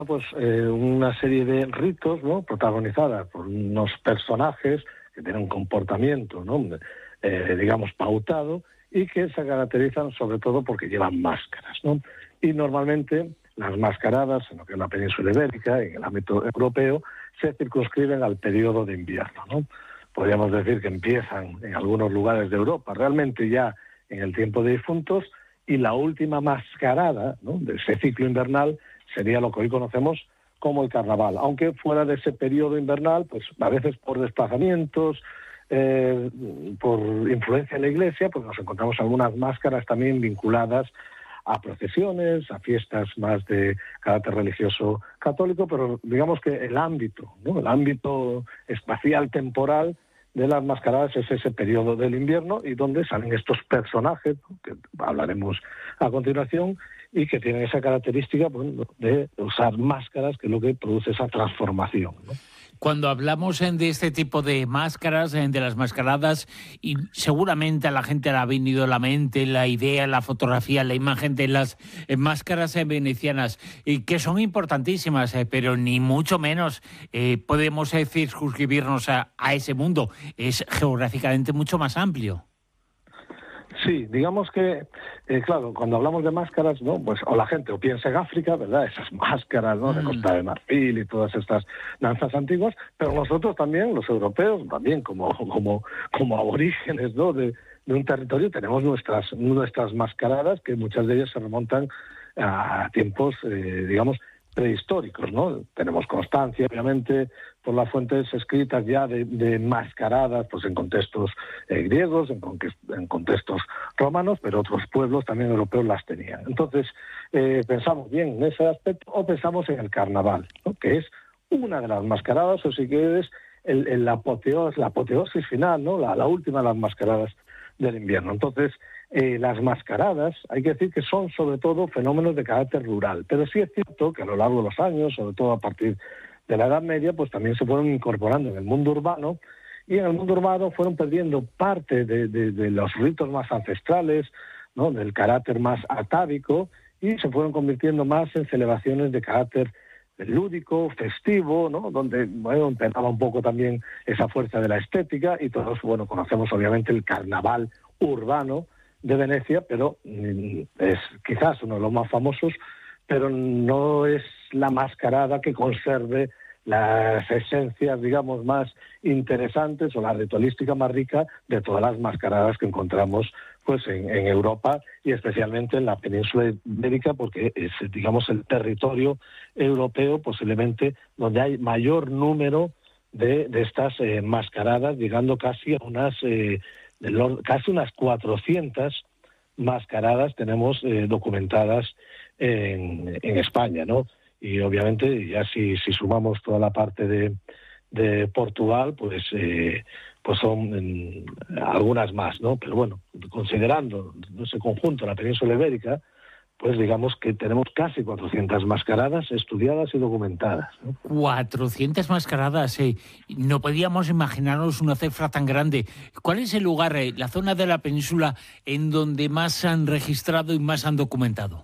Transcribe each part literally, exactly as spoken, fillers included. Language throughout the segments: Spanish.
pues eh, una serie de ritos, ¿no?, protagonizadas por unos personajes que tienen un comportamiento, ¿no?, eh, digamos, pautado, y que se caracterizan sobre todo porque llevan máscaras, ¿no? Y normalmente las mascaradas, en lo que es la península ibérica, en el ámbito europeo, se circunscriben al periodo de invierno, ¿no? Podríamos decir que empiezan en algunos lugares de Europa, realmente ya en el tiempo de difuntos, y la última mascarada, ¿no?, de ese ciclo invernal sería lo que hoy conocemos como el carnaval, aunque fuera de ese periodo invernal, pues a veces por desplazamientos, eh, por influencia en la iglesia, pues nos encontramos algunas máscaras también vinculadas a procesiones, a fiestas más de carácter religioso católico, pero digamos que el ámbito, ¿no?, el ámbito espacial, temporal de las mascaradas es ese periodo del invierno, y donde salen estos personajes, ¿no?, que hablaremos a continuación, y que tienen esa característica, bueno, de usar máscaras, que es lo que produce esa transformación, ¿no? Cuando hablamos eh, de este tipo de máscaras, eh, de las mascaradas, y seguramente a la gente le ha venido a la mente la idea, la fotografía, la imagen de las eh, máscaras eh, venecianas, y que son importantísimas, eh, pero ni mucho menos eh, podemos eh, circunscribirnos a, a ese mundo. Es geográficamente mucho más amplio. Sí, digamos que, eh, claro, cuando hablamos de máscaras, ¿no?, pues o la gente o piensa en África, ¿verdad?, esas máscaras, ¿no?, de Costa de Marfil y todas estas danzas antiguas, pero nosotros también, los europeos, también como como como aborígenes, ¿no?, de, de un territorio, tenemos nuestras nuestras mascaradas, que muchas de ellas se remontan a tiempos, eh, digamos, prehistóricos, ¿no? Tenemos constancia, obviamente, por las fuentes escritas ya de, de mascaradas, pues en contextos eh, griegos, en, en contextos romanos, pero otros pueblos también europeos las tenían. Entonces, eh, pensamos bien en ese aspecto, o pensamos en el carnaval, ¿no?, que es una de las mascaradas, o si quieres, el, el apoteos, la apoteosis final, ¿no?, la, la última de las mascaradas del invierno. Entonces, eh, las mascaradas, hay que decir que son sobre todo fenómenos de carácter rural, pero sí es cierto que a lo largo de los años, sobre todo a partir de la Edad Media, pues también se fueron incorporando en el mundo urbano, y en el mundo urbano fueron perdiendo parte de, de, de los ritos más ancestrales, ¿no?, del carácter más atávico, y se fueron convirtiendo más en celebraciones de carácter lúdico, festivo, ¿no?, donde, bueno, empezaba un poco también esa fuerza de la estética, y todos, bueno, conocemos obviamente el carnaval urbano de Venecia, pero mm, es quizás uno de los más famosos, pero no es la mascarada que conserve las esencias, digamos, más interesantes, o la ritualística más rica de todas las mascaradas que encontramos, pues, en, en Europa, y especialmente en la península ibérica, porque es, digamos, el territorio europeo posiblemente donde hay mayor número de, de estas eh, mascaradas, llegando casi a unas eh, casi unas cuatrocientas mascaradas tenemos eh, documentadas en, en España, ¿no? Y obviamente ya si, si sumamos toda la parte de, de Portugal, pues eh, pues son en, algunas más, ¿no? Pero bueno, considerando ese conjunto, la península ibérica, pues digamos que tenemos casi cuatrocientas mascaradas estudiadas y documentadas, ¿no? cuatrocientas mascaradas, eh. No podíamos imaginarnos una cifra tan grande. ¿Cuál es el lugar, eh, la zona de la península en donde más han registrado y más han documentado?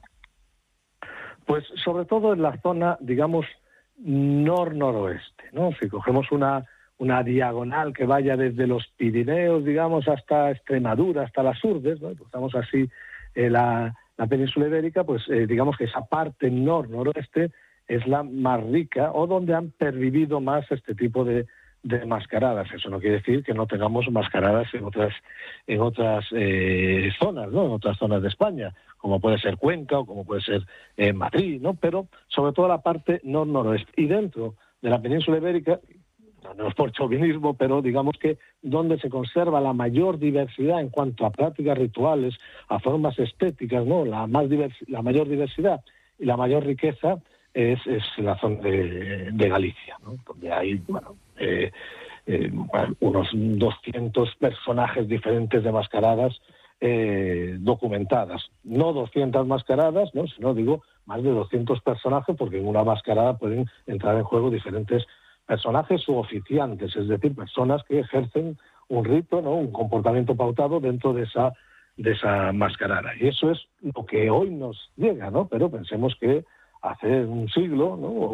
Pues sobre todo en la zona, digamos, nor-noroeste, ¿no? Si cogemos una, una diagonal que vaya desde los Pirineos, digamos, hasta Extremadura, hasta las Urdes, ¿no? Estamos así eh, la... La península ibérica, pues eh, digamos que esa parte nor-noroeste es la más rica, o donde han pervivido más este tipo de, de mascaradas. Eso no quiere decir que no tengamos mascaradas en otras en otras eh, zonas, ¿no?, en otras zonas de España, como puede ser Cuenca o como puede ser eh, Madrid, ¿no? Pero sobre todo la parte nor-noroeste. Y dentro de la península ibérica, no es por chauvinismo, pero digamos que donde se conserva la mayor diversidad en cuanto a prácticas rituales, a formas estéticas, ¿no?, la más divers- la mayor diversidad y la mayor riqueza es, es la zona de, de Galicia, ¿no?, donde hay, bueno, eh, eh, bueno, unos doscientos personajes diferentes de mascaradas eh, documentadas. No doscientas mascaradas, ¿no?, sino, digo, más de doscientos personajes, porque en una mascarada pueden entrar en juego diferentes personajes u oficiantes, es decir, personas que ejercen un rito, ¿no?, un comportamiento pautado dentro de esa de esa mascarada. Y eso es lo que hoy nos llega, ¿no? Pero pensemos que hace un siglo, ¿no?,